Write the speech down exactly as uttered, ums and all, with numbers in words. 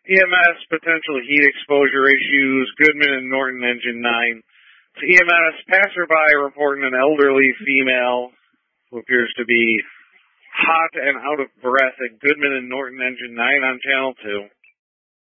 E M S, potential heat exposure issues, Goodman and Norton Engine nine. E M S, passerby reporting an elderly female who appears to be hot and out of breath at Goodman and Norton Engine nine on Channel two.